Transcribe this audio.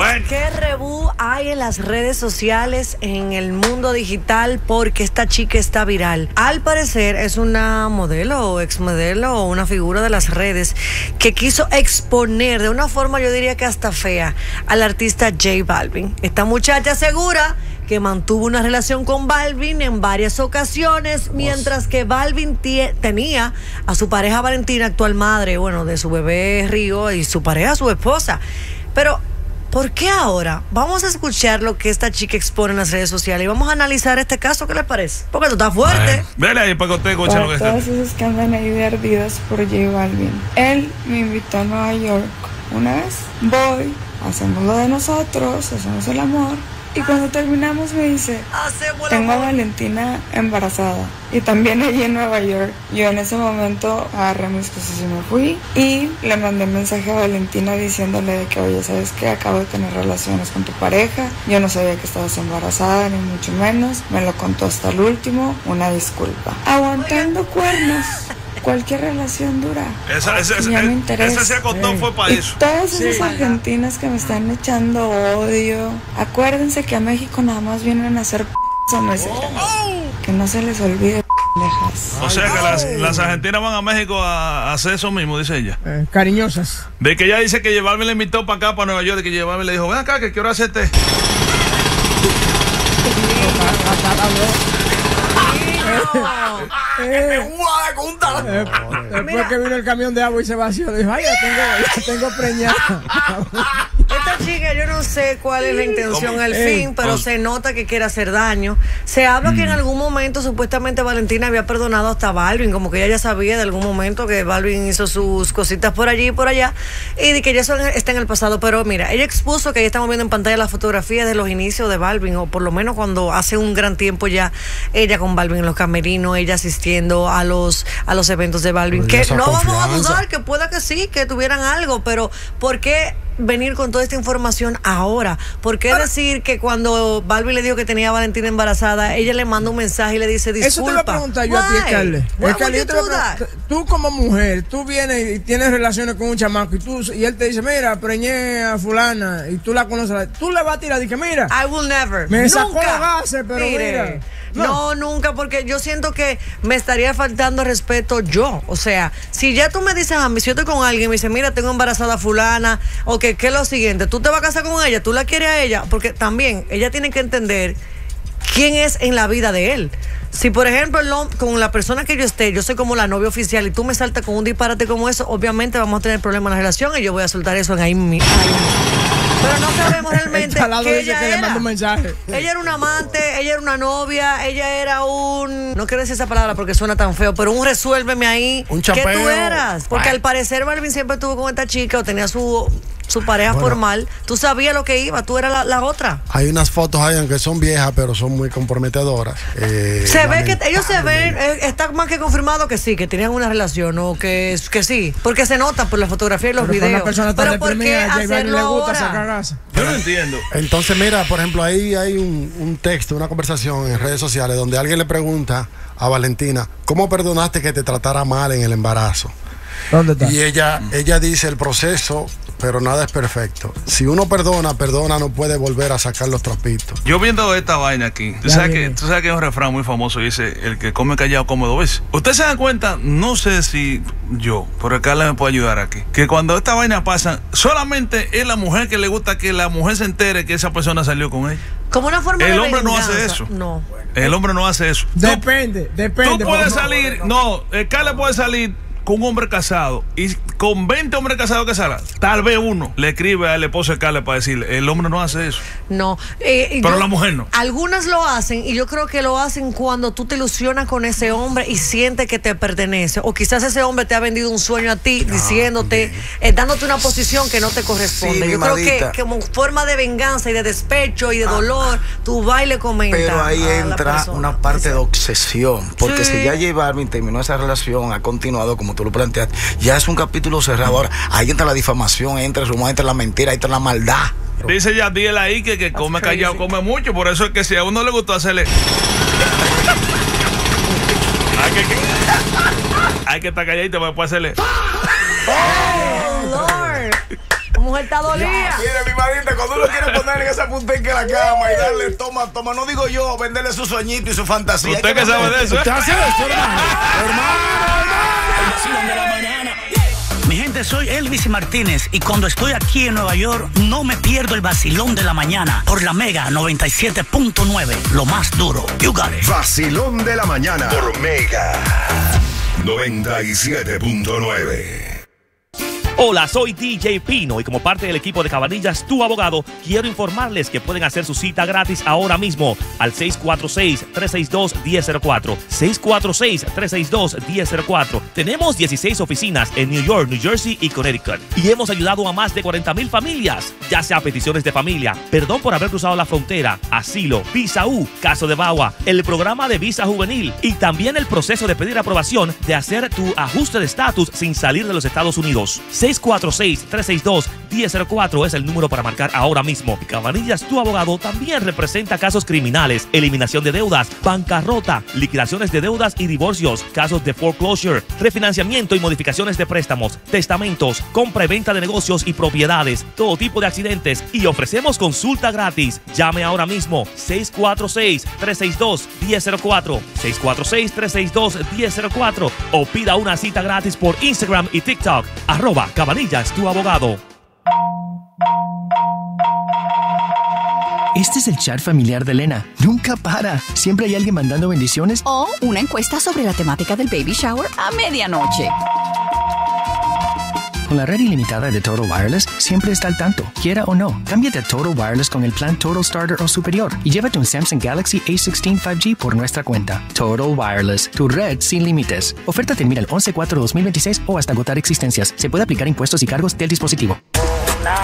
Bueno. ¿Qué rebú hay en las redes sociales, en el mundo digital? Porque esta chica está viral. Al parecer es una modelo o exmodelo o una figura de las redes que quiso exponer de una forma, yo diría que hasta fea, al artista J Balvin. Esta muchacha asegura que mantuvo una relación con Balvin en varias ocasiones, mientras que Balvin tenía a su pareja Valentina, actual madre, bueno, de su bebé Río, y su pareja, su esposa. Pero, ¿por qué ahora? Vamos a escuchar lo que esta chica expone en las redes sociales y vamos a analizar este caso. ¿Qué les parece? Porque esto está fuerte. Vele ahí para que usted escuche lo que está. Todos esos que andan ahí de ardidos por J Balvin. Él me invitó a Nueva York una vez. Voy, hacemos lo de nosotros, hacemos el amor. Y cuando terminamos me dice, tengo a Valentina embarazada. Y también allí en Nueva York. Yo en ese momento agarré mis cosas y me fui. Y le mandé un mensaje a Valentina diciéndole de que, oye, ¿sabes qué? Acabo de tener relaciones con tu pareja. Yo no sabía que estabas embarazada, ni mucho menos. Me lo contó hasta el último. Una disculpa. Aguantando cuernos. Cualquier relación dura. Esa se acostó fue para eso. Todas esas argentinas que me están echando odio, acuérdense que a México nada más vienen a hacer que no se les olvide pendejas. O sea que las argentinas van a México a hacer eso mismo, dice ella. Cariñosas. De que ella dice que llevarme le invitó para acá, para Nueva York, de que llevarme le dijo, ven acá que quiero hacerte. Después que vino el camión de agua y se vació, dijo, ay, ya tengo preñada. Esta chica, yo no sé cuál es la intención, el fin, pero se nota que quiere hacer daño. Se habla que en algún momento supuestamente Valentina había perdonado hasta a Balvin, como que ella ya sabía de algún momento que Balvin hizo sus cositas por allí y por allá, y de que ya eso está en el pasado. Pero mira, ella expuso que ahí estamos viendo en pantalla las fotografías de los inicios de Balvin, o por lo menos cuando hace un gran tiempo ya ella con Balvin en los camerinos, ella asistiendo a los eventos de Balvin, que no vamos a dudar que pueda que sí, que tuvieran algo, pero ¿por qué venir con toda esta información ahora? ¿Por qué decir que cuando Balvin le dijo que tenía a Valentina embarazada, ella le manda un mensaje y le dice disculpa? Eso te lo pregunto yo a ti, Scarlett. Tú como mujer, tú vienes y tienes relaciones con un chamaco y él te dice, mira, preñé a fulana y tú la conoces, tú le vas a tirar y que mira, I will never. Me sacó los gases, pero mira. No, nunca, porque yo siento que me estaría faltando respeto yo. O sea, si ya tú me dices a mí, si yo estoy con alguien y me dice, mira, tengo embarazada fulana, o que ¿qué es lo siguiente? ¿Tú te vas a casar con ella? ¿Tú la quieres a ella? Porque también ella tiene que entender quién es en la vida de él. Si, por ejemplo, con la persona que yo esté, yo soy como la novia oficial y tú me saltas con un disparate como eso, obviamente vamos a tener problemas en la relación y yo voy a soltar eso en ahí mismo. Pero no sabemos realmente que ella era. Le mando un mensaje. Ella era una amante, ella era una novia, ella era un... No quiero decir esa palabra porque suena tan feo, pero un resuélveme ahí. Un chapeo. ¿Qué tú eras? Porque al parecer Balvin siempre estuvo con esta chica o tenía su pareja formal. Tú sabías lo que iba, tú eras la otra. Hay unas fotos ahí, aunque son viejas, pero son muy comprometedoras. Se ve que ellos se ven, está más que confirmado que sí, que tenían una relación o que sí, porque se nota por la fotografía y los videos. Pero ¿por qué hacerlo ahora? Yo no entiendo. Entonces, mira, por ejemplo, ahí hay un texto, una conversación en redes sociales donde alguien le pregunta a Valentina, ¿cómo perdonaste que te tratara mal en el embarazo? ¿Dónde está? Y ella dice el proceso, pero nada es perfecto. Si uno perdona, no puede volver a sacar los trapitos. Yo viendo esta vaina aquí, tú sabes que hay un refrán muy famoso, dice, el que come callado come dos veces. Ustedes se dan cuenta, no sé si yo, pero Carla me puede ayudar aquí, que cuando esta vaina pasa, solamente es la mujer que le gusta que la mujer se entere que esa persona salió con ella. Como una forma de venganza. El hombre no hace eso. No. El hombre no hace eso. Depende. Tú puedes salir, Carla puede salir con un hombre casado y con 20 hombres casados que salgan, tal vez uno le escribe al esposo de Carla para decirle, el hombre no hace eso. No. Pero la mujer no. Algunas lo hacen y yo creo que lo hacen cuando tú te ilusionas con ese hombre y sientes que te pertenece. O quizás ese hombre te ha vendido un sueño a ti diciéndote, dándote una posición que no te corresponde. Sí, yo creo que como forma de venganza y de despecho y de dolor, tú vas y le comentas. Pero ahí entra una parte de obsesión. Porque si ya J Balvin terminó esa relación, ha continuado como tú lo planteaste, ya es un capítulo cerrado. Ahora, ahí entra la difamación, entra el rumor, entra la mentira, entra la maldad. Dice Yadiel ahí que come callado, come mucho. Por eso es que si a uno le gustó hacerle hay que estar calladito para poder hacerle mujer está dolida. Mire, mi madita, cuando uno quiere ponerle esa punteca en la cama y darle toma, no digo yo, venderle su sueñito y su fantasía. ¿Usted qué sabe de eso? ¿Usted hace eso, hermano? Mi gente, soy Elvis Martínez y cuando estoy aquí en Nueva York no me pierdo el vacilón de la mañana por la Mega 97.9, lo más duro. You got it. Vacilón de la mañana por Mega 97.9. Hola, soy DJ Pino y como parte del equipo de Cabanillas, tu abogado, quiero informarles que pueden hacer su cita gratis ahora mismo al 646-362-1004. 646-362-1004. Tenemos 16 oficinas en New York, New Jersey y Connecticut y hemos ayudado a más de 40,000 familias, ya sea peticiones de familia, perdón por haber cruzado la frontera, asilo, visa U, caso de VAWA, el programa de visa juvenil y también el proceso de pedir aprobación de hacer tu ajuste de estatus sin salir de los Estados Unidos. 646-362-1004 es el número para marcar ahora mismo. Cabanillas, tu abogado, también representa casos criminales, eliminación de deudas, bancarrota, liquidaciones de deudas y divorcios, casos de foreclosure, refinanciamiento y modificaciones de préstamos, testamentos, compra y venta de negocios y propiedades, todo tipo de accidentes y ofrecemos consulta gratis. Llame ahora mismo 646-362-1004, 646-362-1004 o pida una cita gratis por Instagram y TikTok, @Cabanillas, tu abogado. Este es el chat familiar de Elena. Nunca para. Siempre hay alguien mandando bendiciones. O una encuesta sobre la temática del baby shower a medianoche. Con la red ilimitada de Total Wireless, siempre está al tanto, quiera o no. Cámbiate a Total Wireless con el plan Total Starter o superior y llévate un Samsung Galaxy A16 5G por nuestra cuenta. Total Wireless, tu red sin límites. Oferta termina el 11/4/2026 o hasta agotar existencias. Se puede aplicar impuestos y cargos del dispositivo.